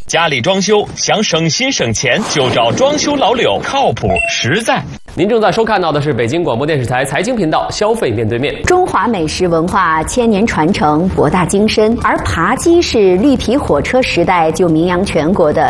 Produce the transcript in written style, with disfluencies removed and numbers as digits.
家里装修想省心省钱，就找装修老柳，靠谱实在。 您正在收看到的是北京广播电视台财经频道《消费面对面》。 中华美食文化千年传承，博大精深，而扒鸡是绿皮火车时代就名扬全国的